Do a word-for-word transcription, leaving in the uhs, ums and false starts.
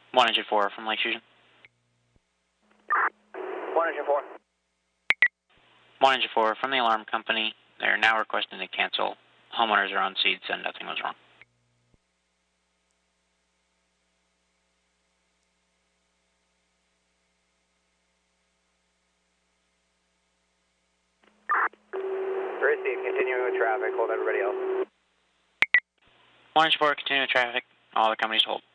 one engine four from Lake Fusion. one engine four. one engine four from the alarm company. They're now requesting to cancel. Homeowners are on seats and nothing was wrong. Received. Continuing with traffic. Hold everybody else. one engine four, continue with traffic. All the companies hold.